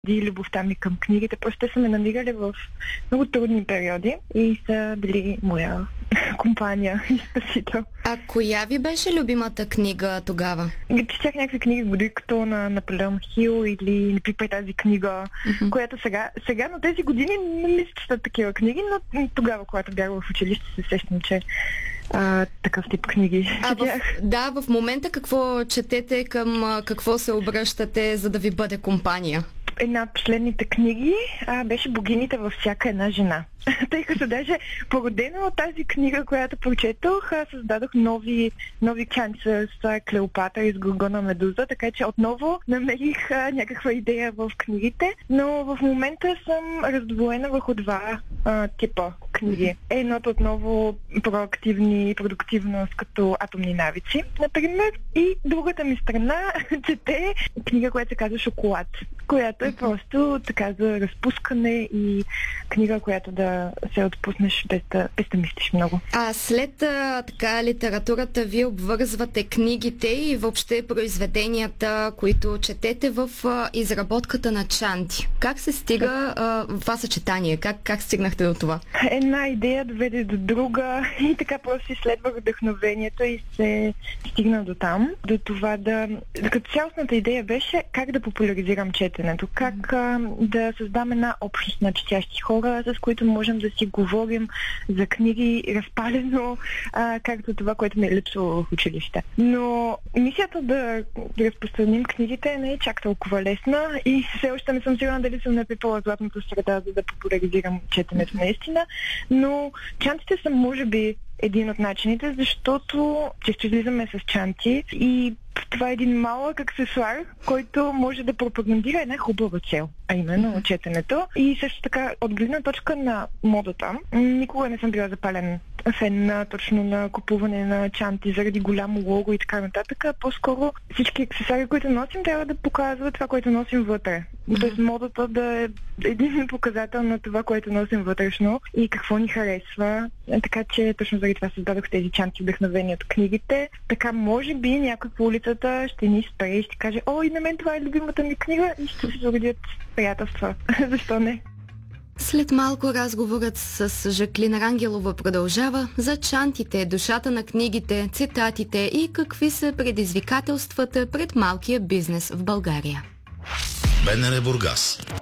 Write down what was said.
и любовта ми към книгите. Просто те са ме намирали в много трудни периоди и са били моя компания и спасител. А коя ви беше любимата книга тогава? Четях някакви книги, години като на Наполеон Хил или Не пипай тази книга, която сега, но тези години не мисля, че са такива книги, но тогава, когато бях в училище, се сещам, че такъв тип книги. В момента какво четете, към какво се обръщате, за да ви бъде компания? Една от последните книги беше Богините във всяка една жена. Тъй като даже породена от тази книга, която прочетох, създадох нови чанти с Клеопатра и с Горгона Медуза, така че отново намерих някаква идея в книгите, но в момента съм раздвоена върху два типа книги. Едното отново проактивни и продуктивност като атомни навици, например, и другата ми страна чете книга, която се казва Шоколад, която е просто така за разпускане и книга, която да се отпуснеш без да мислиш много. А след литературата ви обвързвате книгите и въобще произведенията, които четете в изработката на чанти. Как се стига това съчетание? Как стигнахте до това? Една идея доведе до друга и така просто изследвах вдъхновението и се стигна до там. До това като цялостната идея беше как да популяризирам четенето, как да създам една общност на четящи хора, с които можем да си говорим за книги разпалено, както това, което ме е липсвало в училище. Но мисията да разпространим книгите не е чак толкова лесна и все още не съм сигурна дали съм напипала златната среда, за да популяризирам четенето наистина, но чантите са може би един от начините, защото често излизаме с чанти и това е един малък аксесуар, който може да пропагандира една хубава цел, а именно четенето. И също така, от гледна точка на модата, никога не съм била запален фен точно на купуване на чанти заради голямо лого и така нататък. По-скоро всички аксесуари, които носим, трябва да показват това, което носим вътре. Тоест модата да е един показател на това, което носим вътрешно и какво ни харесва. Така че точно заради това създадох тези чанти, вдъхновени от книгите. Така може би някой по улицата ще ни спре и ще каже: "О, и на мен това е любимата ми книга", и ще се зародят приятелства. Защо не? След малко разговорът с Жаклин Рангелова продължава за чантите, душата на книгите, цитатите и какви са предизвикателствата пред малкия бизнес в България. БНР Бургас.